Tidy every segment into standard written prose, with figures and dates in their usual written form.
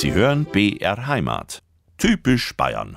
Sie hören BR Heimat. Typisch Bayern.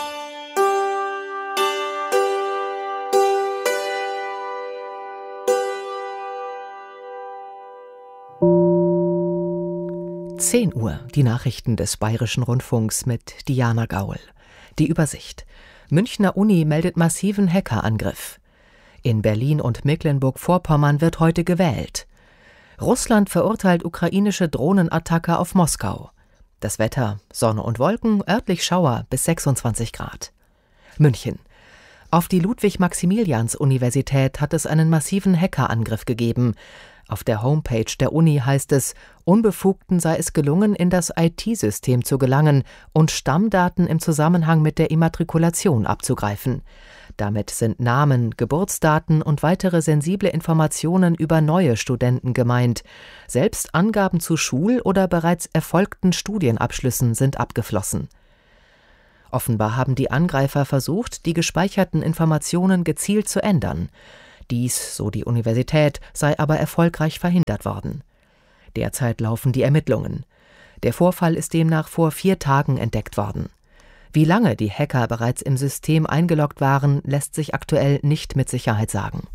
Uhr, die Nachrichten des Bayerischen Rundfunks mit Diana Gaul. Die Übersicht. Münchner Uni meldet massiven Hackerangriff. In Berlin und Mecklenburg-Vorpommern wird heute gewählt. Russland verurteilt ukrainische Drohnenattacke auf Moskau. Das Wetter: Sonne und Wolken, örtlich Schauer bis 26 Grad. München. Auf die Ludwig-Maximilians-Universität hat es einen massiven Hackerangriff gegeben. Auf der Homepage der Uni heißt es, Unbefugten sei es gelungen, in das IT-System zu gelangen und Stammdaten im Zusammenhang mit der Immatrikulation abzugreifen. Damit sind Namen, Geburtsdaten und weitere sensible Informationen über neue Studenten gemeint. Selbst Angaben zu Schul- oder bereits erfolgten Studienabschlüssen sind abgeflossen. Offenbar haben die Angreifer versucht, die gespeicherten Informationen gezielt zu ändern. Dies, so die Universität, sei aber erfolgreich verhindert worden. Derzeit laufen die Ermittlungen. Der Vorfall ist demnach vor 4 Tagen entdeckt worden. Wie lange die Hacker bereits im System eingeloggt waren, lässt sich aktuell nicht mit Sicherheit sagen.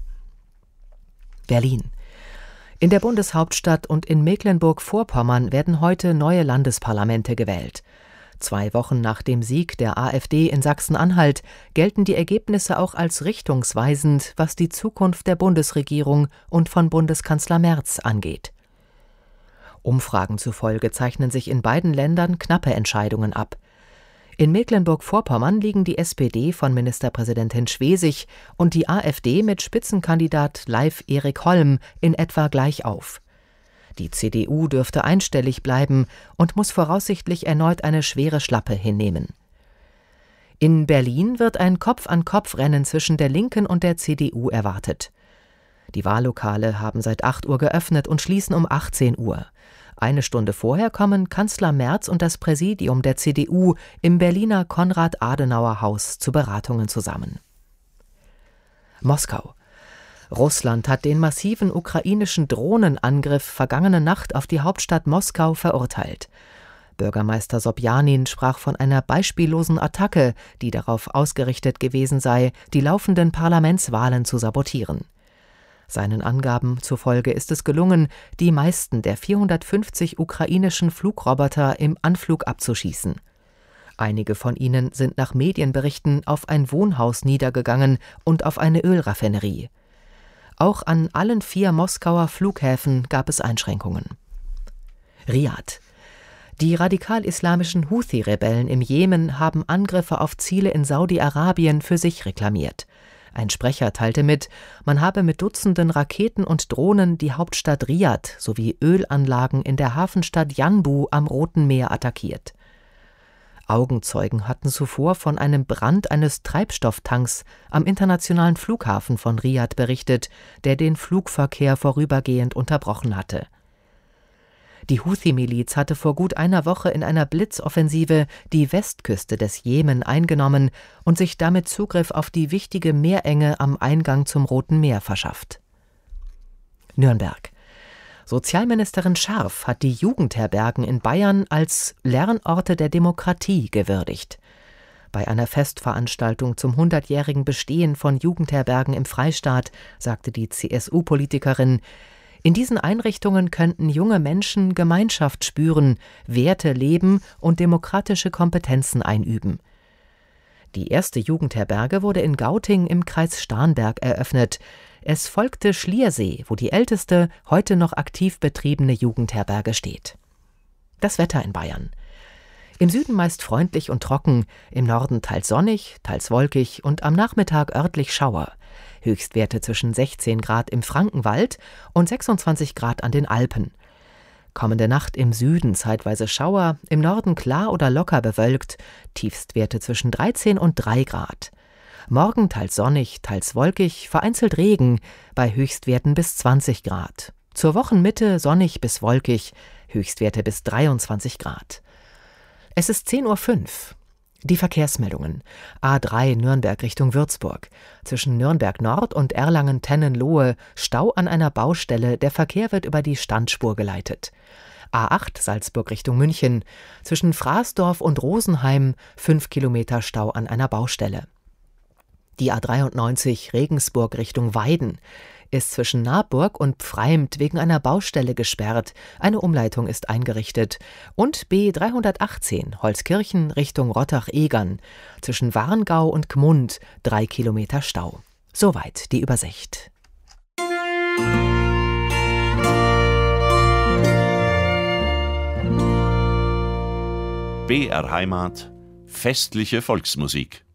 Berlin. In der Bundeshauptstadt und in Mecklenburg-Vorpommern werden heute neue Landesparlamente gewählt. 2 Wochen nach dem Sieg der AfD in Sachsen-Anhalt gelten die Ergebnisse auch als richtungsweisend, was die Zukunft der Bundesregierung und von Bundeskanzler Merz angeht. Umfragen zufolge zeichnen sich in beiden Ländern knappe Entscheidungen ab. In Mecklenburg-Vorpommern liegen die SPD von Ministerpräsidentin Schwesig und die AfD mit Spitzenkandidat Leif Erik Holm in etwa gleich auf. Die CDU dürfte einstellig bleiben und muss voraussichtlich erneut eine schwere Schlappe hinnehmen. In Berlin wird ein Kopf-an-Kopf-Rennen zwischen der Linken und der CDU erwartet. Die Wahllokale haben seit 8 Uhr geöffnet und schließen um 18 Uhr. Eine Stunde vorher kommen Kanzler Merz und das Präsidium der CDU im Berliner Konrad-Adenauer-Haus zu Beratungen zusammen. Moskau. Russland hat den massiven ukrainischen Drohnenangriff vergangene Nacht auf die Hauptstadt Moskau verurteilt. Bürgermeister Sobjanin sprach von einer beispiellosen Attacke, die darauf ausgerichtet gewesen sei, die laufenden Parlamentswahlen zu sabotieren. Seinen Angaben zufolge ist es gelungen, die meisten der 450 ukrainischen Flugroboter im Anflug abzuschießen. Einige von ihnen sind nach Medienberichten auf ein Wohnhaus niedergegangen und auf eine Ölraffinerie. Auch an allen 4 Moskauer Flughäfen gab es Einschränkungen. Riad. Die radikal-islamischen Houthi-Rebellen im Jemen haben Angriffe auf Ziele in Saudi-Arabien für sich reklamiert. Ein Sprecher teilte mit, man habe mit Dutzenden Raketen und Drohnen die Hauptstadt Riad sowie Ölanlagen in der Hafenstadt Yanbu am Roten Meer attackiert. Augenzeugen hatten zuvor von einem Brand eines Treibstofftanks am internationalen Flughafen von Riad berichtet, der den Flugverkehr vorübergehend unterbrochen hatte. Die Houthi-Miliz hatte vor gut einer Woche in einer Blitzoffensive die Westküste des Jemen eingenommen und sich damit Zugriff auf die wichtige Meerenge am Eingang zum Roten Meer verschafft. Nürnberg. Sozialministerin Scharf hat die Jugendherbergen in Bayern als Lernorte der Demokratie gewürdigt. Bei einer Festveranstaltung zum 100-jährigen Bestehen von Jugendherbergen im Freistaat sagte die CSU-Politikerin, in diesen Einrichtungen könnten junge Menschen Gemeinschaft spüren, Werte leben und demokratische Kompetenzen einüben. Die erste Jugendherberge wurde in Gauting im Kreis Starnberg eröffnet. Es folgte Schliersee, wo die älteste, heute noch aktiv betriebene Jugendherberge steht. Das Wetter in Bayern. Im Süden meist freundlich und trocken, im Norden teils sonnig, teils wolkig und am Nachmittag örtlich Schauer. Höchstwerte zwischen 16 Grad im Frankenwald und 26 Grad an den Alpen. Kommende Nacht im Süden zeitweise Schauer, im Norden klar oder locker bewölkt, Tiefstwerte zwischen 13 und 3 Grad. Morgen teils sonnig, teils wolkig, vereinzelt Regen, bei Höchstwerten bis 20 Grad. Zur Wochenmitte sonnig bis wolkig, Höchstwerte bis 23 Grad. Es ist 10:05 Uhr. Die Verkehrsmeldungen. A3 Nürnberg Richtung Würzburg. Zwischen Nürnberg Nord und Erlangen-Tennenlohe Stau an einer Baustelle. Der Verkehr wird über die Standspur geleitet. A8 Salzburg Richtung München. Zwischen Fraßdorf und Rosenheim 5 Kilometer Stau an einer Baustelle. Die A93 Regensburg Richtung Weiden ist zwischen Naburg und Pfreimt wegen einer Baustelle gesperrt. Eine Umleitung ist eingerichtet. Und B318 Holzkirchen Richtung Rottach-Egern. Zwischen Warngau und Gmund 3 Kilometer Stau. Soweit die Übersicht. BR Heimat. Festliche Volksmusik.